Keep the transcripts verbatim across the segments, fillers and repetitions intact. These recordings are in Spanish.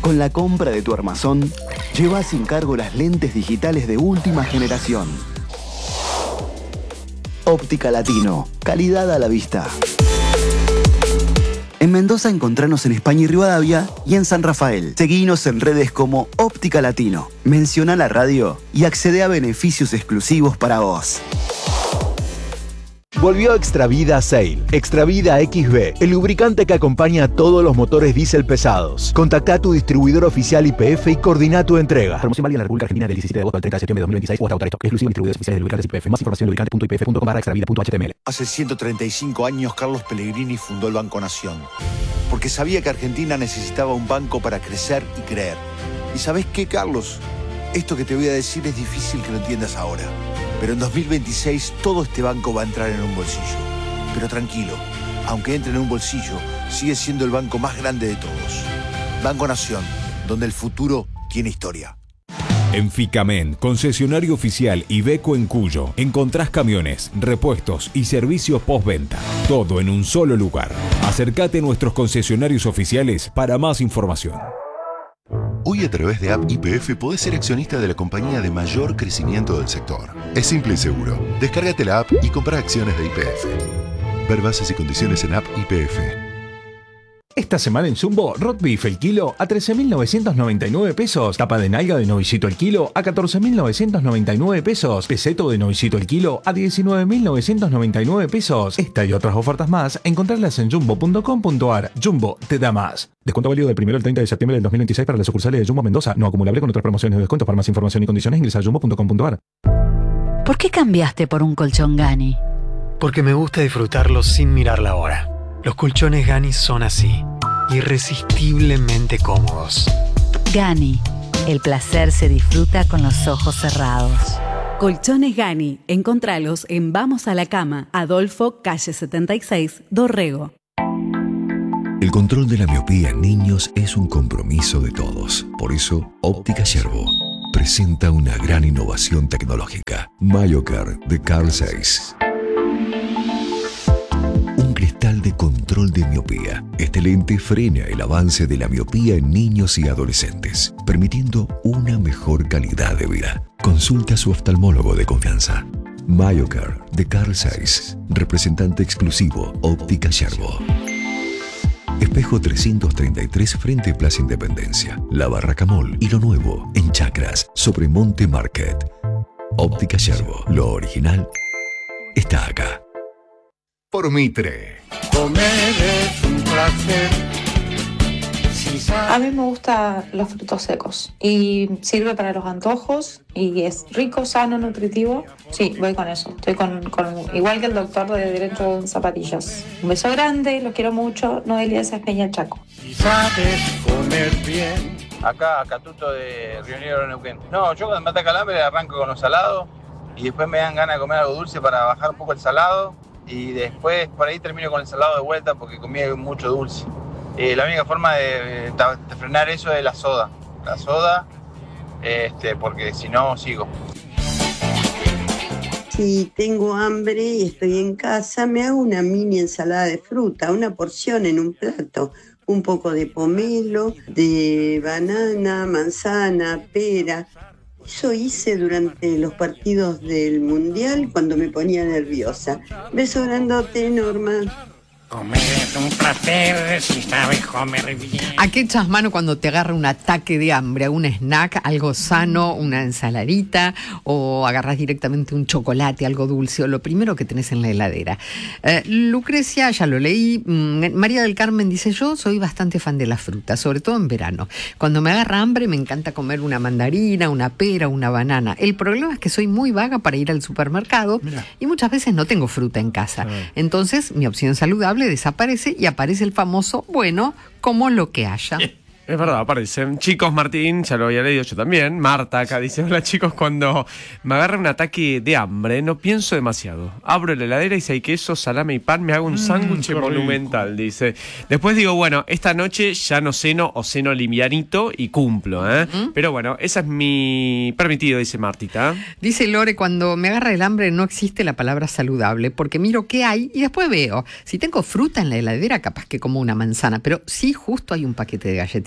Con la compra de tu armazón, lleva sin cargo las lentes digitales de última generación. Óptica Latino, calidad a la vista. En Mendoza encontranos en España y Rivadavia y en San Rafael. Seguinos en redes como Óptica Latino. Menciona la radio y accede a beneficios exclusivos para vos. Volvió Extravida Sail. Extravida X B, el lubricante que acompaña a todos los motores diésel pesados. Contacta a tu distribuidor oficial I P F y coordina tu entrega. Promoción válida en la República Argentina del diecisiete de agosto al treinta de septiembre de dos mil veintiséis o hasta agotar stock. Exclusivo en distribuidores oficiales de lubricantes I P F. Más información en lubricante punto i p f punto com barra extravida punto h t m l. Hace ciento treinta y cinco años Carlos Pellegrini fundó el Banco Nación, porque sabía que Argentina necesitaba un banco para crecer y creer. ¿Y sabés qué, Carlos? Esto que te voy a decir es difícil que lo entiendas ahora, pero en dos mil veintiséis todo este banco va a entrar en un bolsillo. Pero tranquilo, aunque entre en un bolsillo, sigue siendo el banco más grande de todos. Banco Nación, donde el futuro tiene historia. En Ficamen, concesionario oficial Iveco en Cuyo, encontrás camiones, repuestos y servicios postventa. Todo en un solo lugar. Acércate a nuestros concesionarios oficiales para más información. Hoy a través de App Y P F podés ser accionista de la compañía de mayor crecimiento del sector. Es simple y seguro. Descárgate la app y compra acciones de Y P F. Ver bases y condiciones en App Y P F. Esta semana en Jumbo, Roast Beef el kilo a trece mil novecientos noventa y nueve pesos. Tapa de nalga de novicito el kilo a catorce mil novecientos noventa y nueve pesos. Peseto de novicito el kilo a diecinueve mil novecientos noventa y nueve pesos. Esta y otras ofertas más, encontrarlas en jumbo punto com punto a r. Jumbo te da más. Descuento válido del primero al treinta de septiembre del dos mil veintiséis para las sucursales de Jumbo Mendoza. No acumulable con otras promociones de descuento. Para más información y condiciones ingresa a jumbo punto com punto a r. ¿Por qué cambiaste por un colchón Gani? Porque me gusta disfrutarlo sin mirar la hora. Los colchones Gani son así, irresistiblemente cómodos. Gani, el placer se disfruta con los ojos cerrados. Colchones Gani, encontralos en Vamos a la Cama, Adolfo, calle setenta y seis, Dorrego. El control de la miopía en niños es un compromiso de todos. Por eso, Óptica Yerbo presenta una gran innovación tecnológica. MyoCare de Carl Zeiss. Un cristal de control de miopía. Este lente frena el avance de la miopía en niños y adolescentes, permitiendo una mejor calidad de vida. Consulta a su oftalmólogo de confianza. MyoCare de Carl Zeiss, representante exclusivo Óptica Yerbo. Espejo trescientos treinta y tres frente Plaza Independencia, La Barraca Mall y lo nuevo en Chacras sobre Monte Market. Óptica Yerbo, lo original está acá. Por Mitre. Comer es un placer. A mí me gustan los frutos secos y sirve para los antojos y es rico, sano, nutritivo. Sí, voy con eso. Estoy con, con igual que el doctor de Derecho en Zapatillas. Un beso grande, los quiero mucho. Noelia Díaz Peña Chaco. Si sabes comer bien. Acá, Catuto de Río Negro, Neuquén. No, yo cuando me ataca el hambre arranco con los salados y después me dan ganas de comer algo dulce para bajar un poco el salado y después por ahí termino con el salado de vuelta porque comí mucho dulce. Eh, la única forma de, de frenar eso es la soda. La soda, este, porque si no, sigo. Si tengo hambre y estoy en casa, me hago una mini ensalada de fruta, una porción en un plato. Un poco de pomelo, de banana, manzana, pera. Eso hice durante los partidos del Mundial cuando me ponía nerviosa. Beso grandote, Norma. Comer es un placer si sabes comer bien. ¿A qué echas mano cuando te agarra un ataque de hambre? ¿Un snack, algo sano, una ensaladita? ¿O agarras directamente un chocolate, algo dulce? O lo primero que tenés en la heladera. Eh, Lucrecia, ya lo leí. Mm, María del Carmen dice, yo soy bastante fan de la fruta, sobre todo en verano. Cuando me agarra hambre me encanta comer una mandarina, una pera, una banana. El problema es que soy muy vaga para ir al supermercado. Mirá. Y muchas veces no tengo fruta en casa. Ah. Entonces mi opción saludable desaparece y aparece el famoso, bueno, como lo que haya. Es verdad, aparecen. Chicos, Martín, ya lo había leído yo también. Marta acá dice, hola chicos, cuando me agarra un ataque de hambre, no pienso demasiado. Abro la heladera y si hay queso, salame y pan, me hago un mm, sándwich monumental, dice. Después digo, bueno, esta noche ya no ceno o ceno livianito y cumplo, ¿eh? ¿Mm? Pero bueno, esa es mi permitido, dice Martita. Dice Lore, cuando me agarra el hambre no existe la palabra saludable, porque miro qué hay y después veo. Si tengo fruta en la heladera, capaz que como una manzana, pero sí justo hay un paquete de galletitas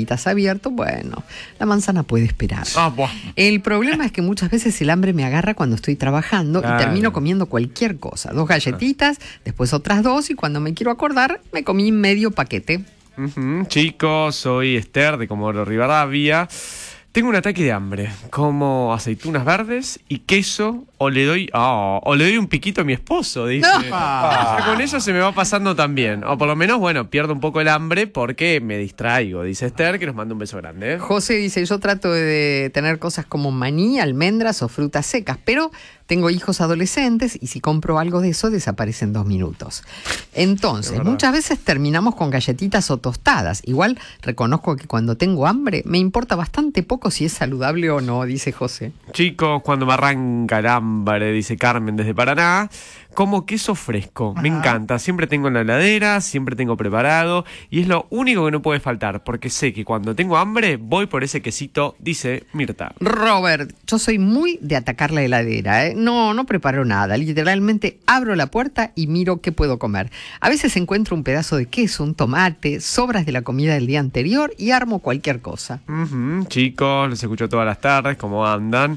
galletitas abierto, bueno, la manzana puede esperar. Ah, buah. El problema es que muchas veces el hambre me agarra cuando estoy trabajando Claro. y termino comiendo cualquier cosa. Dos galletitas, después otras dos y cuando me quiero acordar me comí medio paquete. Ujú. Chicos, soy Esther de Comodoro Rivadavia. Tengo un ataque de hambre. Como aceitunas verdes y queso o le doy oh, o le doy un piquito a mi esposo, dice. No. O sea, con eso se me va pasando también. O por lo menos, bueno, pierdo un poco el hambre porque me distraigo, dice Esther, que nos manda un beso grande. José dice, yo trato de tener cosas como maní, almendras o frutas secas, pero tengo hijos adolescentes y si compro algo de eso desaparece en dos minutos. Entonces, muchas veces terminamos con galletitas o tostadas. Igual reconozco que cuando tengo hambre me importa bastante poco si es saludable o no, dice José. Chicos, cuando me arranca el hambre, dice Carmen desde Paraná, como queso fresco. Me encanta. Siempre tengo en la heladera, siempre tengo preparado y es lo único que no puede faltar porque sé que cuando tengo hambre voy por ese quesito, dice Mirta. Robert, yo soy muy de atacar la heladera, ¿eh? No, no preparo nada. Literalmente abro la puerta y miro qué puedo comer. A veces encuentro un pedazo de queso, un tomate, sobras de la comida del día anterior y armo cualquier cosa. Uh-huh. Chicos, los escucho todas las tardes, ¿cómo andan?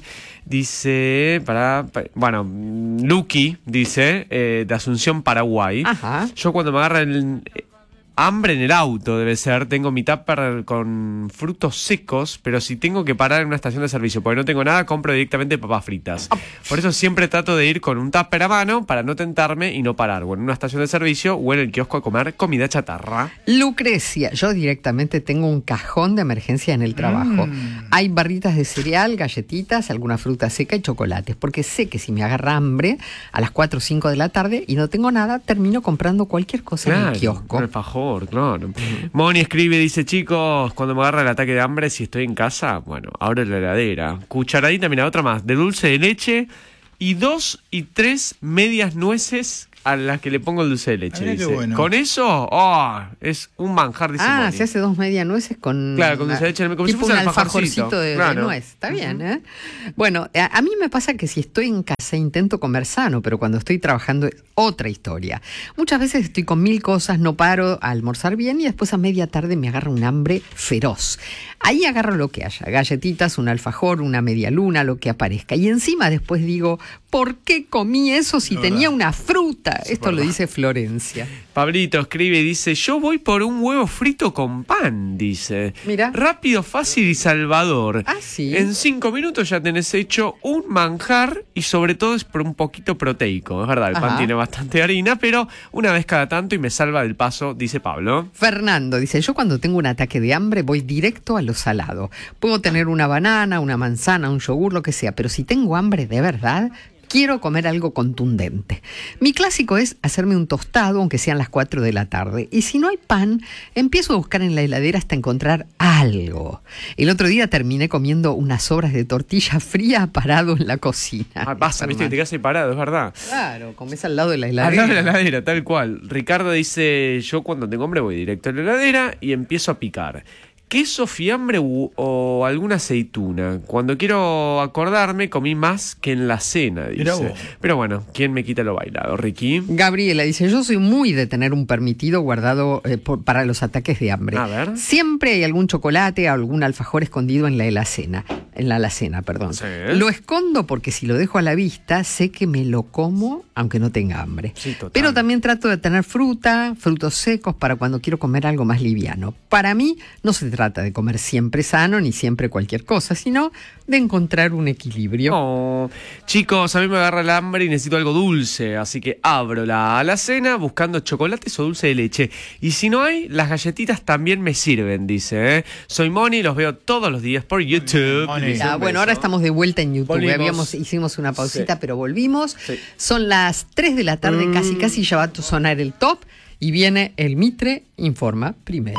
Dice, para, para bueno, Lucky dice, eh, de Asunción, Paraguay. Ajá. Yo cuando me agarra el eh, hambre en el auto, debe ser, tengo mi tupper con frutos secos, pero si tengo que parar en una estación de servicio porque no tengo nada, compro directamente papas fritas. Por eso siempre trato de ir con un tupper a mano para no tentarme y no parar, o en una estación de servicio o en el kiosco a comer comida chatarra. Lucrecia, yo directamente tengo un cajón de emergencia en el trabajo. Mm. Hay barritas de cereal, galletitas, alguna fruta seca y chocolates, porque sé que si me agarra hambre a las cuatro o cinco de la tarde y no tengo nada, termino comprando cualquier cosa Claro, en el kiosco. El fajón, claro. Moni escribe, dice, chicos, cuando me agarra el ataque de hambre, si estoy en casa, bueno, abro la heladera. Cucharadita, mira, otra más, de dulce de leche y dos y tres medias nueces a las que le pongo el dulce de leche. Mira Dice. qué bueno. Con eso, oh, es un manjar, dice Ah, Moni. se hace dos media nueces con... Claro, con dulce de leche, como si tipo fuese un un alfajorcito de, de claro. nuez. Está bien, ¿eh? Bueno, a, a mí me pasa que si estoy en casa intento comer sano, pero cuando estoy trabajando es otra historia. Muchas veces estoy con mil cosas, no paro a almorzar bien y después a media tarde me agarra un hambre feroz. Ahí agarro lo que haya, galletitas, un alfajor, una media luna, lo que aparezca. Y encima después digo, ¿por qué comí eso si No, tenía no. una fruta? Sí, Esto lo verdad. dice Florencia. Pablito escribe y dice, yo voy por un huevo frito con pan, dice. Mira. Rápido, fácil y salvador. Ah, sí. En cinco minutos ya tenés hecho un manjar y sobre todo es por un poquito proteico. Es verdad, el Ajá. pan tiene bastante harina, pero una vez cada tanto y me salva del paso, dice Pablo. Fernando dice, yo cuando tengo un ataque de hambre voy directo a lo salado. Puedo tener una banana, una manzana, un yogur, lo que sea, pero si tengo hambre de verdad, quiero comer algo contundente. Mi clásico es hacerme un tostado, aunque sean las cuatro de la tarde. Y si no hay pan, empiezo a buscar en la heladera hasta encontrar algo. El otro día terminé comiendo unas sobras de tortilla fría parado en la cocina. Ah, pasa, viste, que te quedas ahí parado, es verdad. Claro, comes al lado de la Al heladera. lado de la heladera, tal cual. Ricardo dice, yo cuando tengo hambre voy directo a la heladera y empiezo a picar. Queso, fiambre u, o alguna aceituna. Cuando quiero acordarme, comí más que en la cena, Mirá dice. vos. Pero bueno, ¿quién me quita lo bailado, Ricky? Gabriela dice, yo soy muy de tener un permitido guardado eh, por- para los ataques de hambre. A ver. Siempre hay algún chocolate o algún alfajor escondido en la alacena. En la alacena, perdón. Sí. Lo escondo porque si lo dejo a la vista, sé que me lo como aunque no tenga hambre. Sí, total. Pero también trato de tener fruta, frutos secos para cuando quiero comer algo más liviano. Para mí no se trata de comer siempre sano ni siempre cualquier cosa, sino de encontrar un equilibrio. Oh, chicos, a mí me agarra el hambre y necesito algo dulce, así que abro la alacena buscando chocolates o dulce de leche. Y si no hay, las galletitas también me sirven, dice. ¿eh? Soy Moni, los veo todos los días por YouTube. Moni. Dice, Ya, un bueno, beso. ahora estamos de vuelta en YouTube. Volvimos. Habíamos, hicimos una pausita, Sí. pero volvimos. Sí. Son las tres de la tarde, Mm. casi casi ya va a sonar el top y viene el Mitre Informa primero.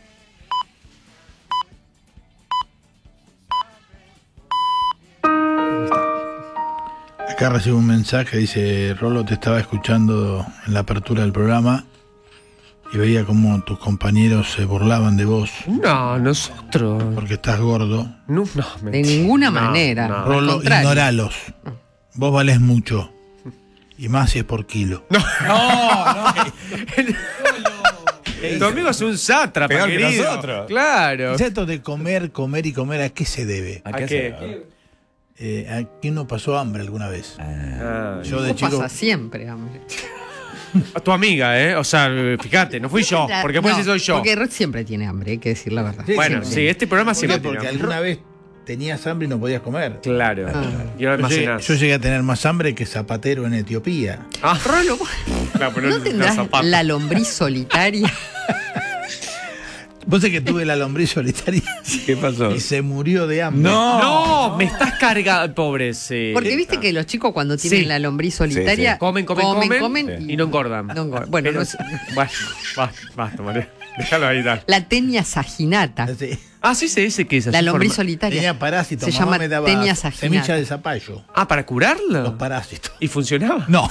Acá recibo un mensaje, dice, Rolo, te estaba escuchando en la apertura del programa y veía cómo tus compañeros se burlaban de vos No, nosotros. porque estás gordo. No, no, De mentira. ninguna No, manera. no. Al Rolo, contrario. ignoralos. Vos valés mucho. Y más si es por kilo. No, no. Tu amigo es un sátrapa, Peor que querido. nosotros. Claro. Ya esto de comer, comer y comer, ¿a qué se debe? ¿A ¿A qué? qué? se- Eh, ¿A quién no pasó hambre alguna vez? Ah, Yo de Eso chico. pasa siempre, hombre. tu amiga, ¿eh? O sea, fíjate, no fui yo. La- Porque después no, sí soy yo. Porque Rod siempre tiene hambre, hay que decir la verdad. Sí, Bueno, siempre. sí, este programa ¿Por qué? siempre Porque tiene. alguna vez tenías hambre y no podías comer. Claro. Ah. Y ahora Yo llegué, almacenás. yo llegué a tener más hambre que Zapatero en Etiopía. Ah, Rolo, no, pero ¿no no tendrás zapatos. la lombriz solitaria? Vos sabés que tuve la lombriz solitaria ¿Qué pasó? y se murió de hambre. No, me estás cargando, pobre. Sí. Porque viste que los chicos cuando tienen Sí. la lombriz solitaria Sí, sí. Comen, comen, comen, comen y no engordan. no engordan. Bueno, Pero- no es- Bueno, basta, basta, María. Déjalo ahí, dale. la tenia saginata, Sí. Ah, sí se dice que es así. la lombriz forma- solitaria. Tenía parásitos. Se mamá llama me daba tenia semilla saginata. de zapallo. Ah, ¿para curarlo? Los parásitos. ¿Y funcionaba? No.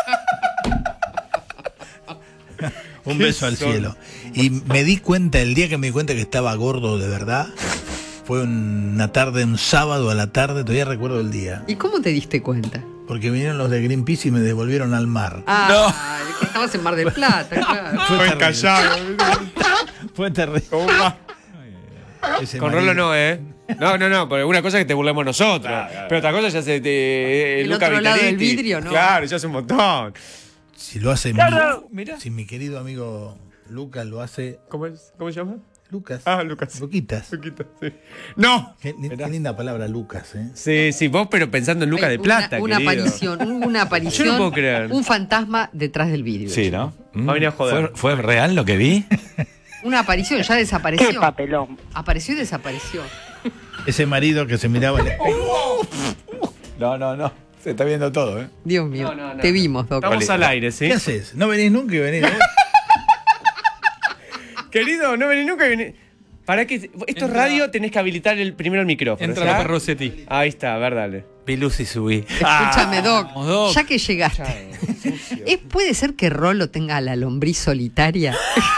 Un ¿Qué beso al son? cielo. Y me di cuenta, el día que me di cuenta que estaba gordo de verdad, fue una tarde, un sábado a la tarde, todavía recuerdo el día. ¿Y cómo te diste cuenta? Porque vinieron los de Greenpeace y me devolvieron al mar. Ah, que estabas en Mar del Plata, claro. Fue terrible. callado. Fue terrible. ¿Cómo va? Ese Con marido. Rolo no, ¿eh? No, no, no, porque una cosa es que te burlemos nosotros. Claro, claro. Pero otra cosa ya se te. El Luca otro lado del Vitality. vidrio, ¿no? Claro, ya hace un montón. Si lo hace Claro. mi, si mi querido amigo Lucas lo hace. ¿Cómo, es? ¿Cómo se llama? Lucas. Ah, Lucas. Luquitas. Luquitas, sí. ¡No! Qué, qué linda palabra, Lucas, ¿eh? Sí, sí, vos, pero pensando en Luca Hay de Plata. Una, una querido. aparición, una aparición. Yo no puedo creer. Un fantasma detrás del vidrio. Sí, ¿no? Va a venir a joder. ¿Fue, ¿Fue real lo que vi? Una aparición, ya desapareció. Qué papelón. Apareció y desapareció. Ese marido que se miraba en el espejo. No, no, no. Se está viendo todo, ¿eh? Dios mío, No, no, no. te vimos, Doc. Estamos al aire, ¿sí? ¿Qué haces? ¿No venís nunca y venís? Querido, no venís nunca y venís. Para que. Esto es radio, tenés que habilitar el, primero el micrófono. Entra ¿ya? López Rossetti. Ahí está, a ver, dale. Vi luz y subí. Escúchame, Doc, vamos, Doc. ya que llegaste. ¿Es, ¿Puede ser que Rolo tenga la lombriz solitaria?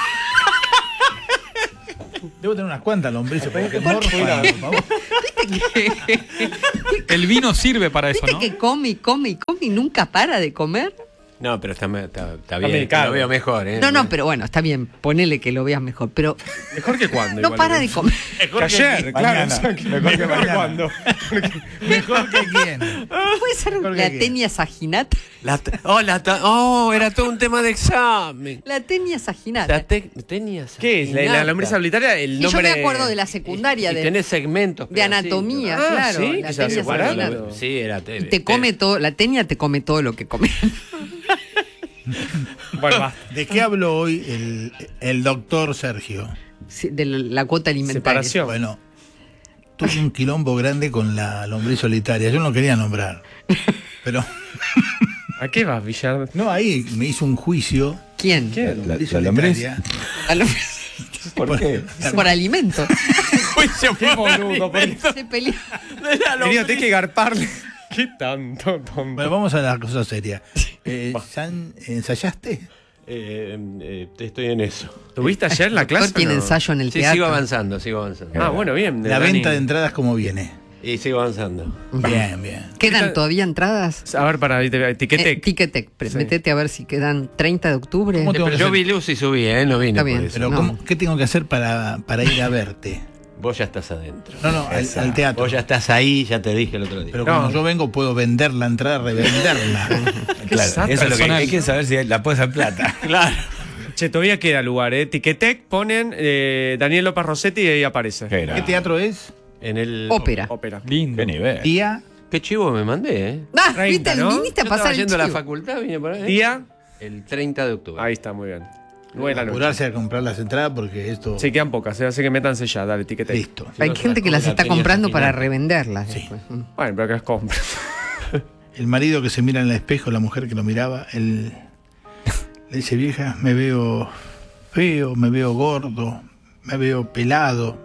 Debo tener unas cuantas lombrices. Porque morfa, por favor. El vino sirve para eso, ¿Viste ¿no? que come y come y come y nunca para de comer? No, pero está, está, está bien, bien. Lo veo mejor, ¿eh? No, no, pero bueno, está bien, ponele que lo veas mejor, pero Mejor que cuando. no igual, para ¿eh? de comer. Que ayer, claro. Mañana. o sea, que- Mejor que mejor mañana. cuando. ¿Mejor que quién? ¿Puede ser Mejor que la qué. tenia saginata? La ta- oh, la ta- oh, era todo un tema de examen. La tenia saginata. La te- tenías. ¿Qué es? ¿La, la lombriz solitaria? El Y yo nombre. me acuerdo de la secundaria, Y de, tenés segmentos. de anatomía, Ah, claro. ¿sí? La Que se tenia separaron. saginata. Sí, era te- Y te come todo, la tenia te come todo lo que come. Bueno, basta. ¿De qué habló hoy el, el doctor Sergio? Sí, de la cuota alimentaria. Separación. Bueno, tuve un quilombo grande con la lombriz solitaria. Yo no quería nombrar. Pero ¿A qué vas, Villar? no, ahí me hizo un juicio. ¿Quién? ¿Quién? La, Lombriz la lombriz. solitaria. La lombriz- ¿Por qué? Por alimento. Qué boludo. porque- Se pelea. Querido, tenés que garparle. ¿Qué tanto, tonto? Bueno, vamos a la cosa seria. Eh, ¿San- ¿Ensayaste? Eh, eh, estoy en eso. ¿Tuviste ayer la El clase? doctor tiene o no? ensayo en el Sí, teatro. sigo avanzando, sigo avanzando. Ah, bueno, bien. La Dani. venta de entradas, ¿cómo viene? Y sigo avanzando. Bien, bien. ¿Quedan todavía entradas? A ver, para etiquete. Eh, Ticketek, pre- Sí. metete a ver si quedan treinta de octubre. ¿Cómo tengo Pero que yo hacer? vi luz y subí, ¿eh? No vine Está por bien. eso. Pero No. ¿cómo- ¿qué tengo que hacer para, para ir a verte? Vos ya estás adentro. No, no, al, Esa. al teatro. Vos ya estás ahí, ya te dije el otro día. Pero No. cuando yo vengo puedo vender la entrada, revenderla. claro, sata eso es lo que personal. hay que saber si la puedes hacer plata. claro. Che, todavía queda lugar, ¿eh? Ticketek, ponen eh, Daniel López Rossetti y ahí aparece. Qué ¿Qué teatro es? En el. Ópera. Ópera. Lindo. Qué nivel. Día. Qué chivo me mandé, ¿eh? Ah, treinta, viste, ¿no? viniste a Yo pasar estaba el yendo a la chivo. facultad, vine por ahí. Día. El treinta de octubre. Ahí está, muy bien. Nueve de la noche. Apurarse a comprar las entradas porque esto. Sí, quedan pocas, ¿eh? así que métanse ya, dale, Ticketek. Listo. Hay no, gente que la las está tenía comprando para saquinada. revenderlas. Sí. después. Mm. Bueno, pero que las compren. El marido que se mira en el espejo, la mujer que lo miraba, él le dice, vieja, me veo feo, me veo gordo, me veo pelado.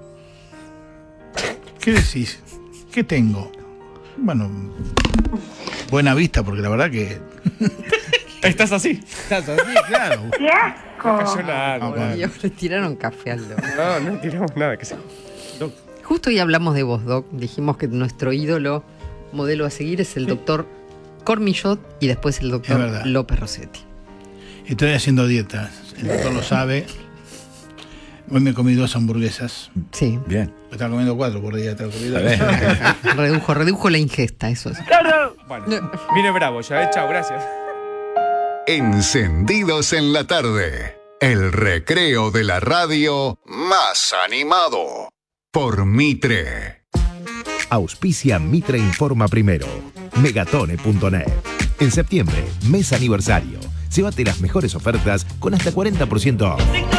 ¿Qué decís? ¿Qué tengo? Bueno, buena vista, porque la verdad que... Estás así. Estás así, claro. ¡Qué asco! Cayó la Ah, bueno. Y ahora le tiraron café al Doc. No, no tiramos nada. Que se... Justo hoy hablamos de vos, Doc. Dijimos que nuestro ídolo, modelo a seguir, es el doctor Cormillot y después el Es doctor verdad. López Rossetti. Estoy haciendo dietas. El doctor lo sabe. Hoy me comí dos hamburguesas. Sí. Bien. Estaba comiendo cuatro por día. Estaba comiendo. redujo, redujo la ingesta, eso es. Bueno, viene bravo ya, ¿eh? Chao, gracias. Encendidos en la tarde. El recreo de la radio más animado. Por Mitre. Auspicia Mitre Informa Primero. Megatone punto net. En septiembre, mes aniversario. Llévate las mejores ofertas con hasta cuarenta por ciento off.